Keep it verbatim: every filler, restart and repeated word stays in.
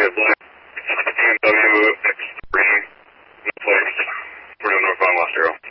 B M W X three, no place, for the northbound Lost Arrow.